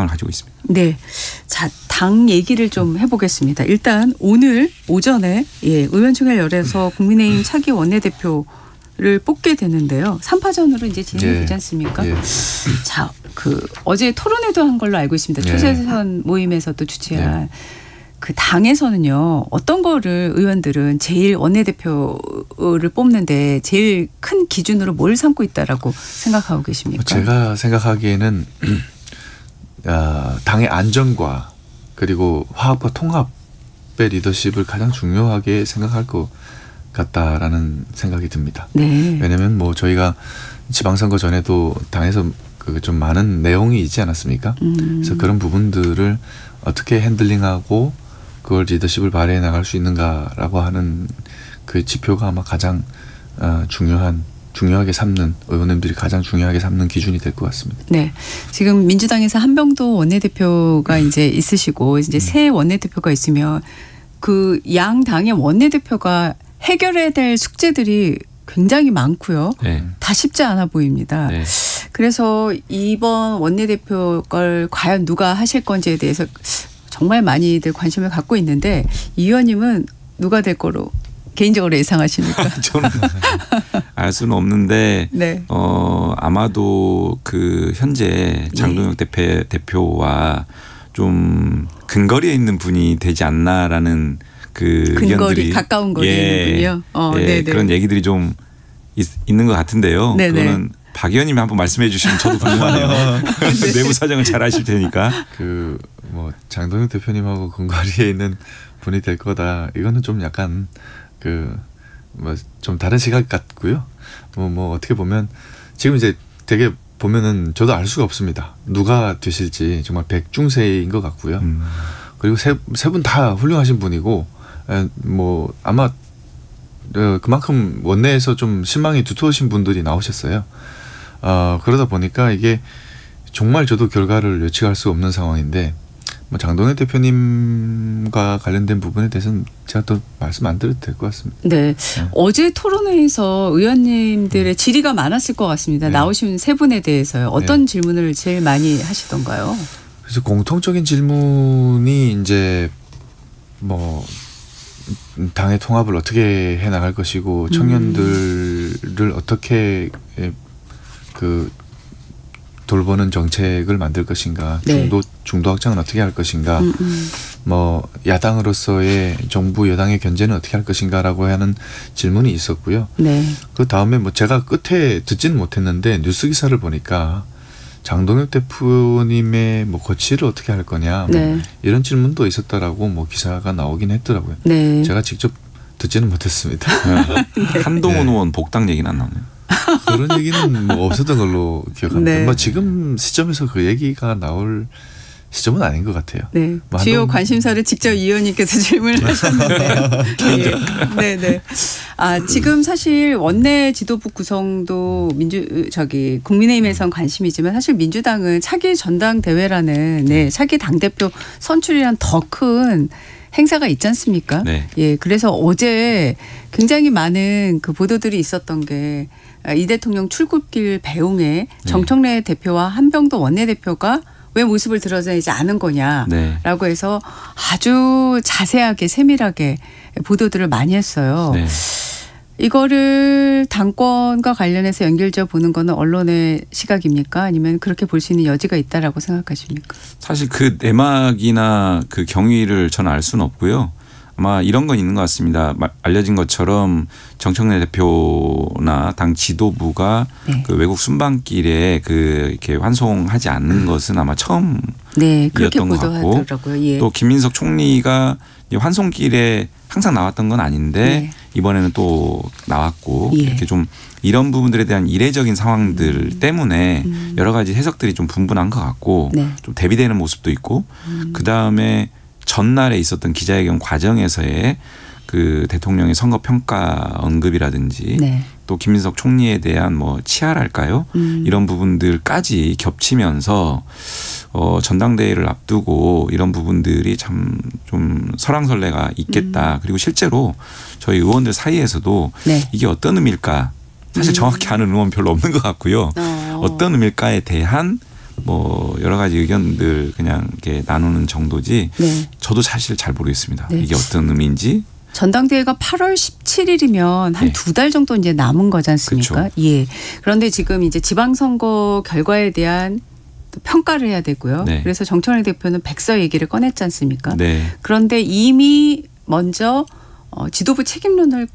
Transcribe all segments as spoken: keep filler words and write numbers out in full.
생각을 가지고 있습니다. 네. 자, 당 얘기를 좀 해보겠습니다. 일단 오늘 오전에 예, 의원총회를 열어서 국민의힘 차기 원내대표를 뽑게 되는데요. 삼 파전으로 이제 진행이 예. 되지 않습니까? 예. 자, 그 어제 토론회도 한 걸로 알고 있습니다. 예. 초재선 모임에서도 주최한. 예. 그 당에서는요. 어떤 거를 의원들은 제일 원내대표를 뽑는데 제일 큰 기준으로 뭘 삼고 있다라고 생각하고 계십니까? 제가 생각하기에는 어, 당의 안정과 그리고 화합과 통합의 리더십을 가장 중요하게 생각할 것 같다라는 생각이 듭니다. 네. 왜냐하면 뭐 저희가 지방선거 전에도 당에서 그 좀 많은 내용이 있지 않았습니까? 음. 그래서 그런 부분들을 어떻게 핸들링하고 그걸 리더십을 발휘해 나갈 수 있는가라고 하는 그 지표가 아마 가장 어, 중요한 중요하게 삼는 의원님들이 가장 중요하게 삼는 기준이 될 것 같습니다. 네, 지금 민주당에서 한병도 원내대표가 이제 있으시고 이제 새 원내대표가 있으면 그 양 당의 원내대표가 해결해야 될 숙제들이 굉장히 많고요. 네. 다 쉽지 않아 보입니다. 네. 그래서 이번 원내대표 걸 과연 누가 하실 건지에 대해서 정말 많이들 관심을 갖고 있는데 이 의원님은 누가 될 거로 개인적으로 예상하십니까? 저는 알 수는 없는데 네. 어, 아마도 그 현재 장동혁 예. 대표, 대표와 좀 근거리에 있는 분이 되지 않나라는 그 근거리 의견들이 가까운 거리에 예, 있는 분이요. 어, 예, 네네. 그런 얘기들이 좀 있, 있는 것 같은데요. 네네. 그거는 박 의원님이 한번 말씀해 주시면 저도 궁금하네요. 내부 사정을 잘 아실 테니까. 그 뭐 장동혁 대표님하고 근거리에 있는 분이 될 거다. 이거는 좀 약간 그 뭐 좀 다른 시각 같고요. 뭐 뭐 어떻게 보면 지금 이제 되게 보면은 저도 알 수가 없습니다. 누가 되실지 정말 백중세인 것 같고요. 음. 그리고 세 세 분 다 훌륭하신 분이고 에, 뭐 아마 어, 그만큼 원내에서 좀 실망이 두터우신 분들이 나오셨어요. 어, 그러다 보니까 이게 정말 저도 결과를 예측할 수 없는 상황인데 뭐 장동혁 대표님과 관련된 부분에 대해서는 제가 또 말씀 안 드려도 될 것 같습니다. 네. 네. 어제 토론회에서 의원님들의 질의가 많았을 것 같습니다. 네. 나오신 세 분에 대해서요. 어떤 네. 질문을 제일 많이 하시던가요? 그래서 공통적인 질문이 이제 뭐 당의 통합을 어떻게 해 나갈 것이고 청년들을 음. 어떻게 그 돌보는 정책을 만들 것인가, 네. 중도 중도 확장은 어떻게 할 것인가, 음, 음. 뭐 야당으로서의 정부 여당의 견제는 어떻게 할 것인가라고 하는 질문이 있었고요. 네. 그 다음에 뭐 제가 끝에 듣지는 못했는데 뉴스 기사를 보니까 장동혁 대표님의 뭐 거취를 어떻게 할 거냐, 네. 뭐 이런 질문도 있었다라고 뭐 기사가 나오긴 했더라고요. 네. 제가 직접 듣지는 못했습니다. 네. 한동훈 네. 의원 복당 얘기는 안 나오네요. 그런 얘기는 뭐 없었던 걸로 기억합니다. 네. 뭐 지금 시점에서 그 얘기가 나올 시점은 아닌 것 같아요. 네. 뭐 주요 한동... 관심사를 직접 이 의원님께서 질문을 하셨는데요. 네, 네. 아 지금 사실 원내 지도부 구성도 민주 저기 국민의힘에선 관심이지만 사실 민주당은 차기 전당대회라는 네 차기 당 대표 선출이란 더 큰 행사가 있지 않습니까? 네. 예, 그래서 어제 굉장히 많은 그 보도들이 있었던 게 이 대통령 출국길 배웅에 정청래 네. 대표와 한병도 원내대표가 왜 모습을 드러내지 않은 거냐라고 네. 해서 아주 자세하게 세밀하게 보도들을 많이 했어요. 네. 이거를 당권과 관련해서 연결지어 보는 거는 언론의 시각입니까? 아니면 그렇게 볼 수 있는 여지가 있다라고 생각하십니까? 사실 그 내막이나 그 경위를 저는 알 수는 없고요. 아마 이런 건 있는 것 같습니다. 알려진 것처럼 정청래 대표나 당 지도부가 네. 그 외국 순방길에 그 이렇게 환송하지 않는 음. 것은 아마 처음이었던 네, 그렇게 것 같고 예. 또 김민석 총리가 환송길에 항상 나왔던 건 아닌데 네. 이번에는 또 나왔고 예. 이렇게 좀 이런 부분들에 대한 이례적인 상황들 음. 때문에 음. 여러 가지 해석들이 좀 분분한 것 같고 네. 좀 대비되는 모습도 있고 음. 그다음에 전날에 있었던 기자회견 과정에서의 그 대통령의 선거 평가 언급이라든지 네. 또 김민석 총리에 대한 뭐 치하랄까요? 음. 이런 부분들까지 겹치면서 어 전당대회를 앞두고 이런 부분들이 참 좀 설왕설래가 있겠다. 음. 그리고 실제로 저희 의원들 사이에서도 네. 이게 어떤 의미일까? 사실 음. 정확히 아는 의원 별로 없는 것 같고요. 어. 어떤 의미일까에 대한 뭐 여러 가지 의견들 그냥 이렇게 나누는 정도지 네. 저도 사실 잘 모르겠습니다. 네. 이게 어떤 의미인지. 전당대회가 팔월 십칠일이면 한 두 달 정도 이제 남은 거지 않습니까? 그렇죠. 예. 그런데 지금 이제 지방선거 결과에 대한 또 평가를 해야 되고요. 네. 그래서 정청래 대표는 백서 얘기를 꺼냈지 않습니까? 네. 그런데 이미 먼저 어, 지도부 책임론을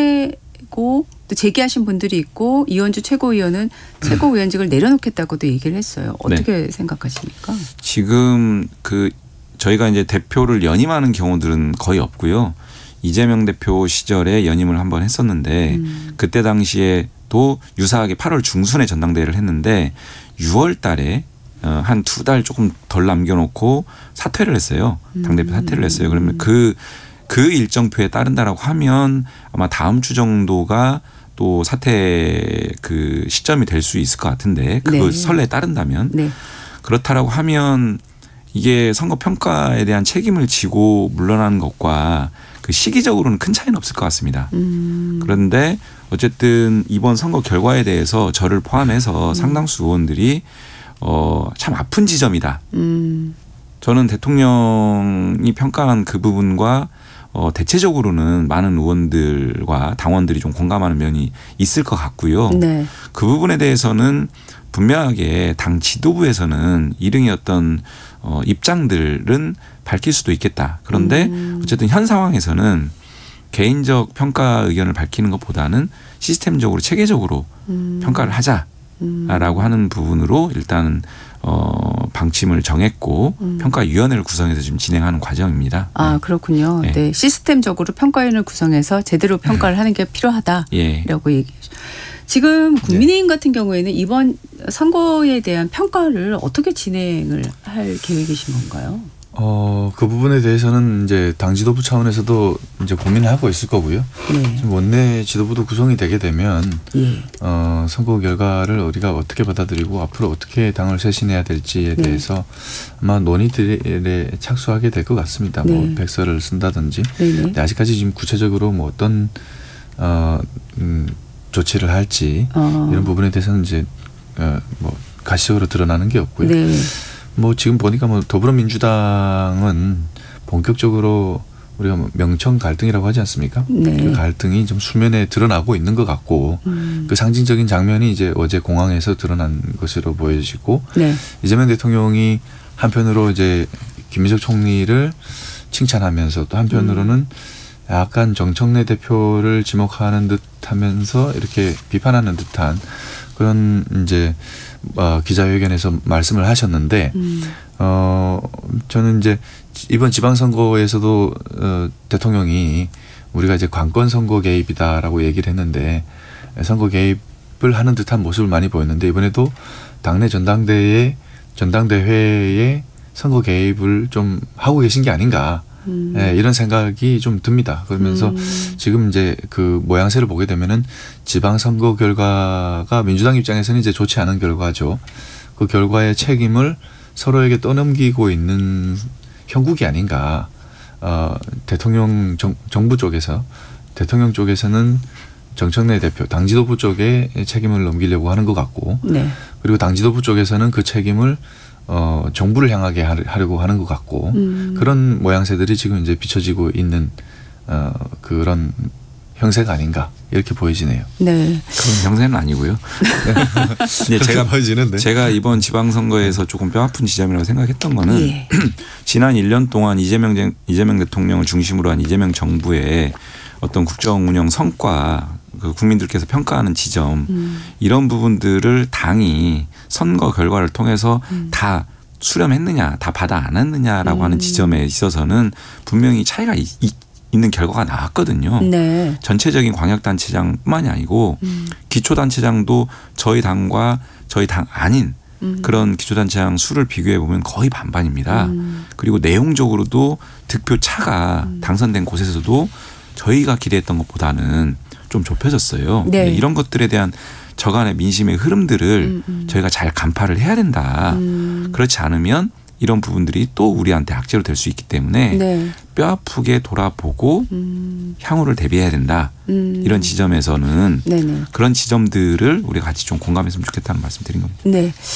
꺼내고 또 제기하신 분들이 있고 이현주 최고위원은 최고위원직을 내려놓겠다고도 얘기를 했어요. 어떻게 네. 생각하십니까? 지금 그 저희가 이제 대표를 연임하는 경우들은 거의 없고요. 이재명 대표 시절에 연임을 한번 했었는데 음. 그때 당시에도 유사하게 팔월 중순에 전당대회를 했는데 유월 달에 한 두 달 조금 덜 남겨놓고 사퇴를 했어요. 당대표 사퇴를 했어요. 그러면 그, 그 일정표에 따른다라고 하면 아마 다음 주 정도가 또 사퇴 그 시점이 될 수 있을 것 같은데 그거 네. 선례에 따른다면 네. 그렇다라고 하면 이게 선거 평가에 대한 책임을 지고 물러나는 것과 그 시기적으로는 큰 차이는 없을 것 같습니다. 음. 그런데 어쨌든 이번 선거 결과에 대해서 저를 포함해서 음. 상당수 의원들이 어, 참 아픈 지점이다. 음. 저는 대통령이 평가한 그 부분과 어, 대체적으로는 많은 의원들과 당원들이 좀 공감하는 면이 있을 것 같고요. 네. 그 부분에 대해서는 분명하게 당 지도부에서는 일응의 어떤 어, 입장들은 밝힐 수도 있겠다. 그런데 음. 어쨌든 현 상황에서는 개인적 평가 의견을 밝히는 것보다는 시스템적으로 체계적으로 음. 평가를 하자라고 음. 하는 부분으로 일단 어, 방침을 정했고 음. 평가위원회를 구성해서 지금 진행하는 과정입니다. 아 네. 그렇군요. 네. 네. 시스템적으로 평가위원회를 구성해서 제대로 평가를 네. 하는 게 필요하다라고 예. 얘기하죠. 지금 국민의힘 네. 같은 경우에는 이번 선거에 대한 평가를 어떻게 진행을 할 계획이신 건가요? 어, 그 부분에 대해서는 이제 당 지도부 차원에서도 이제 고민을 하고 있을 거고요. 네. 지금 원내 지도부도 구성이 되게 되면 네. 어, 선거 결과를 우리가 어떻게 받아들이고 앞으로 어떻게 당을 쇄신해야 될지에 네. 대해서 아마 논의들에 착수하게 될 것 같습니다. 네. 뭐 백서를 쓴다든지. 네. 근데 아직까지 지금 구체적으로 뭐 어떤 어, 음, 조치를 할지 어. 이런 부분에 대해서는 이제 어, 뭐 가시적으로 드러나는 게 없고요. 네. 뭐 지금 보니까 뭐 더불어민주당은 본격적으로 우리가 뭐 명청 갈등이라고 하지 않습니까? 네. 그 갈등이 좀 수면에 드러나고 있는 것 같고 음. 그 상징적인 장면이 이제 어제 공항에서 드러난 것으로 보여지고 네. 이재명 대통령이 한편으로 이제 김민석 총리를 칭찬하면서 또 한편으로는 음. 약간 정청래 대표를 지목하는 듯하면서 이렇게 비판하는 듯한 그런 이제 어, 기자회견에서 말씀을 하셨는데 음. 어, 저는 이제 이번 지방선거에서도 어, 대통령이 우리가 이제 관권 선거 개입이다라고 얘기를 했는데 선거 개입을 하는 듯한 모습을 많이 보였는데 이번에도 당내 전당대회 전당대회에 선거 개입을 좀 하고 계신 게 아닌가. 음. 네, 이런 생각이 좀 듭니다. 그러면서 음. 지금 이제 그 모양새를 보게 되면은 지방선거 결과가 민주당 입장에서는 이제 좋지 않은 결과죠. 그 결과의 책임을 서로에게 떠넘기고 있는 형국이 아닌가. 어, 대통령 정, 정부 쪽에서 대통령 쪽에서는 정청래 대표 당 지도부 쪽에 책임을 넘기려고 하는 것 같고 네. 그리고 당 지도부 쪽에서는 그 책임을 어, 정부를 향하게 하려고 하는 것 같고 음. 그런 모양새들이 지금 이제 비춰지고 있는 어, 그런 형세가 아닌가 이렇게 보여지네요. 네. 그런 형세는 아니고요. 네. 제가 보여지는데 제가 이번 지방선거에서 조금 뼈아픈 지점이라고 생각했던 거는 예. 지난 일 년 동안 이재명 이재명 대통령을 중심으로 한 이재명 정부의 어떤 국정 운영 성과 그 국민들께서 평가하는 지점 음. 이런 부분들을 당이 선거 결과를 통해서 음. 다 수렴했느냐 다 받아 안았느냐라고 음. 하는 지점에 있어서는 분명히 차이가 있, 있는 결과가 나왔거든요. 네. 전체적인 광역단체장뿐만이 아니고 음. 기초단체장도 저희 당과 저희 당 아닌 음. 그런 기초단체장 수를 비교해 보면 거의 반반입니다. 음. 그리고 내용적으로도 득표 차가 음. 당선된 곳에서도 저희가 기대했던 것보다는 좀 좁혀졌어요. 네. 이런 것들에 대한 저간의 민심의 흐름들을 음, 음. 저희가 잘 간파를 해야 된다. 음. 그렇지 않으면 이런 부분들이 또 우리한테 악재로 될 수 있기 때문에 네. 뼈아프게 돌아보고 음. 향후를 대비해야 된다. 음. 이런 지점에서는 네네. 그런 지점들을 우리가 같이 좀 공감했으면 좋겠다는 말씀 드린 겁니다. 네.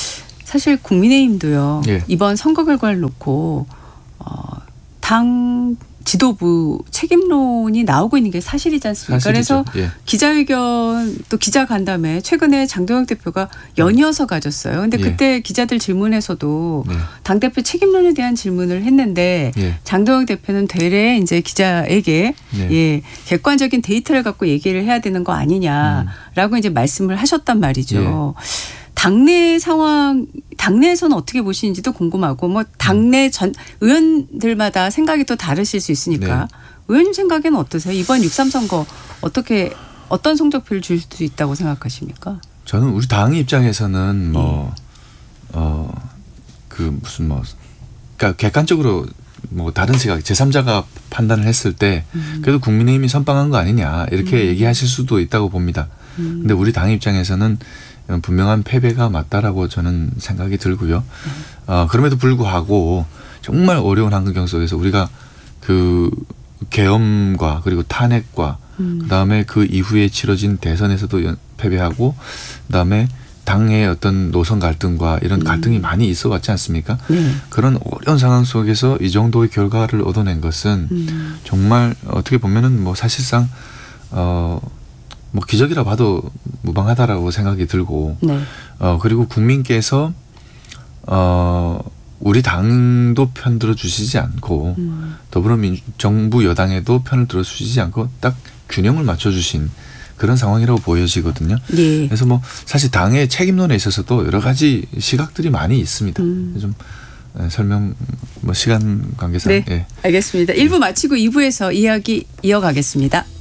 사실 국민의힘도요. 예. 이번 선거 결과를 놓고 어, 당 지도부 책임론이 나오고 있는 게 사실이지 않습니까? 사실이죠. 그래서 예. 기자회견 또 기자 간담회 최근에 장동혁 대표가 연이어서 가졌어요. 근데 예. 그때 기자들 질문에서도 네. 당대표 책임론에 대한 질문을 했는데 예. 장동혁 대표는 되레 이제 기자에게 네. 예, 객관적인 데이터를 갖고 얘기를 해야 되는 거 아니냐라고 이제 말씀을 하셨단 말이죠. 예. 당내 상황, 당내에서는 어떻게 보시는지도 궁금하고, 뭐 당내 전 의원들마다 생각이 또 다르실 수 있으니까 네. 의원님 생각에는 어떠세요? 이번 육삼 선거 어떻게 어떤 성적표를 줄 수 있다고 생각하십니까? 저는 우리 당 입장에서는 뭐 어 그 무슨 뭐 그러니까 객관적으로 뭐 다른 시각 제삼자가 판단을 했을 때 음. 그래도 국민의힘이 선방한 거 아니냐 이렇게 음. 얘기하실 수도 있다고 봅니다. 음. 근데 우리 당 입장에서는 분명한 패배가 맞다라고 저는 생각이 들고요. 어, 그럼에도 불구하고 정말 어려운 환경 속에서 우리가 그 계엄과 그리고 탄핵과 음. 그다음에 그 이후에 치러진 대선에서도 연, 패배하고 그다음에 당의 어떤 노선 갈등과 이런 음. 갈등이 많이 있어 왔지 않습니까? 네. 그런 어려운 상황 속에서 이 정도의 결과를 얻어낸 것은 음. 정말 어떻게 보면은 뭐 사실상 어 뭐 기적이라 봐도 무방하다라고 생각이 들고 네. 어 그리고 국민께서 어 우리 당도 편 들어주시지 않고 음. 더불어민주 정부 여당에도 편을 들어주시지 않고 딱 균형을 맞춰주신 그런 상황이라고 보여지거든요. 예. 그래서 뭐 사실 당의 책임론에 있어서도 여러 가지 시각들이 많이 있습니다. 음. 좀 설명 뭐 시간 관계상 네. 예. 알겠습니다. 일 부 마치고 이 부에서 이야기 이어가겠습니다.